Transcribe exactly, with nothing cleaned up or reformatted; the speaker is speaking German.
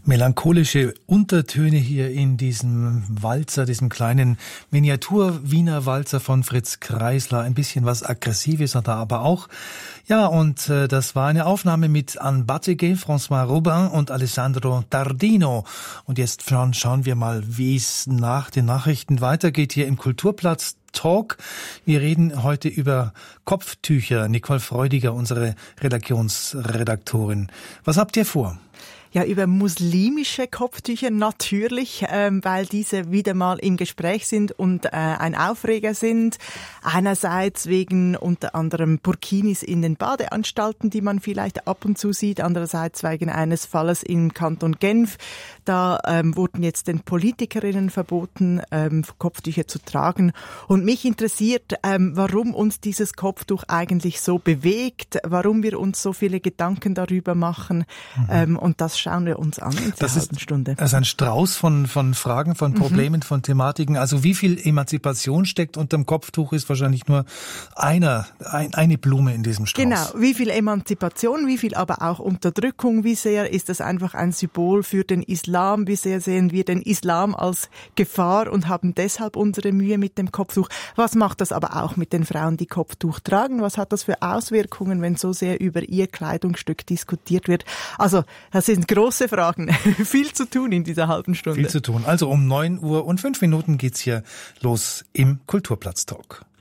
Melancholische Untertöne hier in diesem Walzer, diesem kleinen Miniatur-Wiener Walzer von Fritz Kreisler. Ein bisschen was Aggressives hat er aber auch. Ja, und äh, das war eine Aufnahme mit Anne Batteguet, François Robin und Alessandro Tardino. Und jetzt schauen, schauen wir mal, wie es nach den Nachrichten weitergeht hier im Kulturplatz Talk. Wir reden heute über Kopftücher. Nicole Freudiger, unsere Redaktionsredaktorin. Was habt ihr vor? Ja, über muslimische Kopftücher natürlich, ähm, weil diese wieder mal im Gespräch sind und äh, ein Aufreger sind. Einerseits wegen unter anderem Burkinis in den Badeanstalten, die man vielleicht ab und zu sieht. Andererseits wegen eines Falles im Kanton Genf. Da ähm, wurden jetzt den Politikerinnen verboten, ähm, Kopftücher zu tragen. Und mich interessiert, ähm, warum uns dieses Kopftuch eigentlich so bewegt, warum wir uns so viele Gedanken darüber machen. Mhm. Ähm, und das schauen wir uns an in dieser halben Stunde. Das ist ein Strauß von, von Fragen, von Problemen, mhm. von Thematiken. Also wie viel Emanzipation steckt unterm Kopftuch, ist wahrscheinlich nur einer, ein, eine Blume in diesem Strauß. Genau, wie viel Emanzipation, wie viel aber auch Unterdrückung, wie sehr ist das einfach ein Symbol für den Islam, wie sehr sehen wir den Islam als Gefahr und haben deshalb unsere Mühe mit dem Kopftuch. Was macht das aber auch mit den Frauen, die Kopftuch tragen? Was hat das für Auswirkungen, wenn so sehr über ihr Kleidungsstück diskutiert wird? Also, das sind große Fragen. Viel zu tun in dieser halben Stunde. Viel zu tun. Also um neun Uhr und fünf Minuten geht's hier los im Kulturplatz-Talk.